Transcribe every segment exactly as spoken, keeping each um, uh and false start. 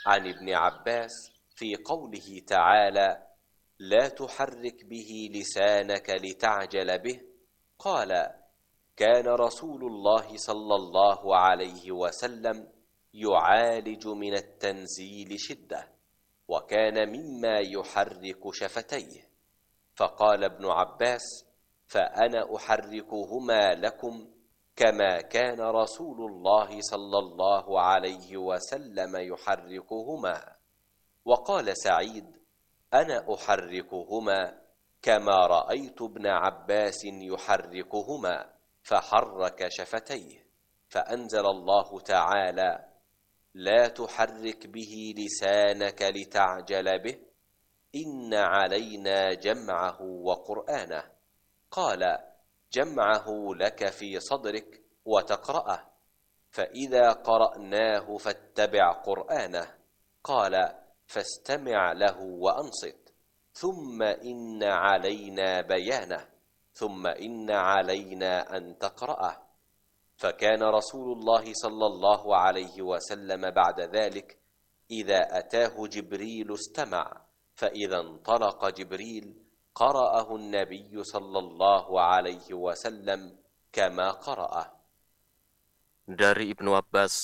عن ابن عباس في قوله تعالى: لا تحرك به لسانك لتعجل به. قال: كان رسول الله صلى الله عليه وسلم يعالج من التنزيل شدة، وكان مما يحرك شفتيه. فقال ابن عباس: فأنا أحركهما لكم كما كان رسول الله صلى الله عليه وسلم يحركهما. وقال سعيد: أنا أحركهما كما رأيت ابن عباس يحركهما، فحرك شفتيه. فأنزل الله تعالى: لا تحرك به لسانك لتعجل به، إن علينا جمعه وقرآنه. قال: جمعه لك في صدرك وتقرأه، فإذا قرأناه فاتبع قرآنه. قال: فاستمع له وأنصت، ثم إن علينا بيانه، ثم إن علينا أن تقرأه. فكان رسول الله صلى الله عليه وسلم بعد ذلك إذا أتاه جبريل استمع، فإذا انطلق جبريل قرأه النبي صلى الله عليه وسلم كما قرأه. Dari Ibnu Abbas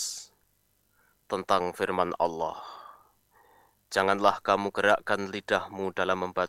tentang firman Allah, janganlah kamu gerakkan lidahmu dalam membaca